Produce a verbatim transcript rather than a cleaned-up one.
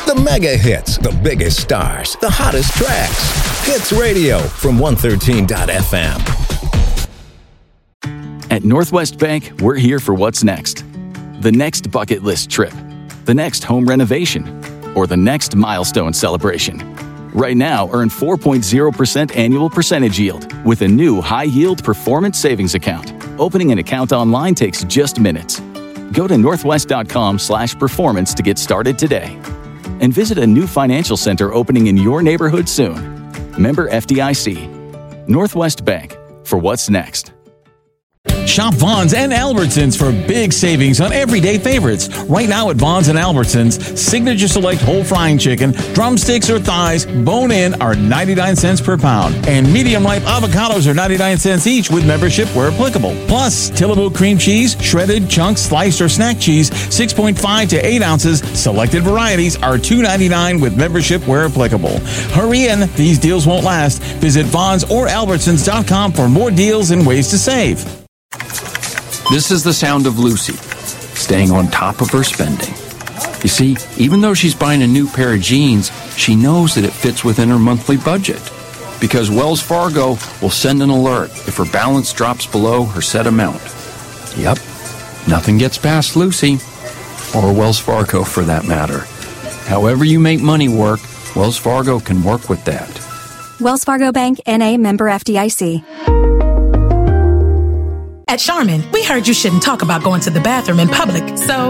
The mega hits, the biggest stars, the hottest tracks. Hits Radio from one thirteen dot f m. At Northwest Bank, we're here for what's next. The next bucket list trip, the next home renovation, or the next milestone celebration. Right now, earn four point zero percent annual percentage yield with a new high-yield performance savings account. Opening an account online takes just minutes. Go to northwest.com slash performance to get started today. And visit a new financial center opening in your neighborhood soon. Member F D I C. Northwest Bank, for what's next. Shop Vons and Albertsons for big savings on everyday favorites. Right now at Vons and Albertsons, Signature Select whole frying chicken, drumsticks or thighs, bone-in are ninety-nine cents per pound. And medium-ripe avocados are ninety-nine cents each with membership where applicable. Plus, Tillamook cream cheese, shredded, chunks, sliced, or snack cheese, six point five to eight ounces. Selected varieties are two ninety-nine with membership where applicable. Hurry in, these deals won't last. Visit Vons or Albertsons dot com for more deals and ways to save. This is the sound of Lucy, staying on top of her spending. You see, even though she's buying a new pair of jeans, she knows that it fits within her monthly budget. Because Wells Fargo will send an alert if her balance drops below her set amount. Yep, nothing gets past Lucy, or Wells Fargo for that matter. However you make money work, Wells Fargo can work with that. Wells Fargo Bank, N A, member F D I C. At Charmin, we heard you shouldn't talk about going to the bathroom in public, so